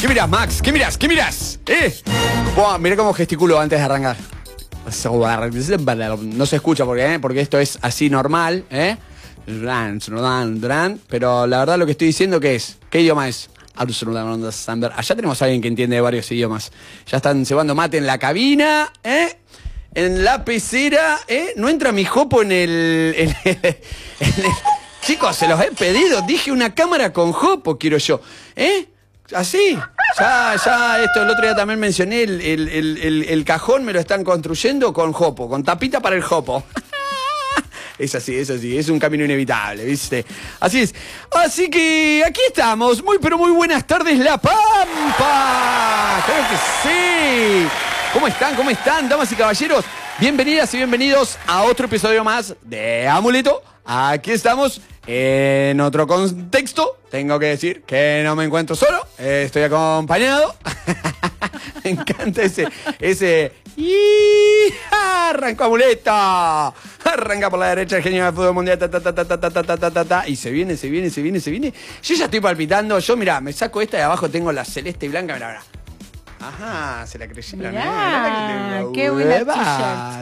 ¿Qué mirás, Max? ¿Qué mirás? ¿Qué mirás? Buah, mirá cómo gesticulo antes de arrancar. No se escucha porque esto es así normal, pero la verdad lo que estoy diciendo que es, ¿qué idioma es? Allá tenemos a alguien que entiende varios idiomas. Ya están cebando mate en la cabina, en la pecera, no entra mi jopo en el Chicos, se los he pedido, dije una cámara con jopo quiero yo, así, ya, esto el otro día también mencioné, el cajón me lo están construyendo con jopo, con tapita para el jopo. Es así, es un camino inevitable, ¿viste? Así es. Así que aquí estamos, pero muy buenas tardes, La Pampa. Claro que sí. ¿Cómo están, damas y caballeros? Bienvenidas y bienvenidos a otro episodio más de Amuleto. Aquí estamos en otro contexto. Tengo que decir que no me encuentro solo, estoy acompañado. Me encanta ese arrancó Amuleto. Arranca por la derecha el genio del fútbol mundial. Y se viene. Yo ya estoy palpitando. Yo, mirá, me saco esta de abajo, tengo la celeste y blanca. Mirá. Ajá, se la creyeron. Mirá, qué buena t-shirt.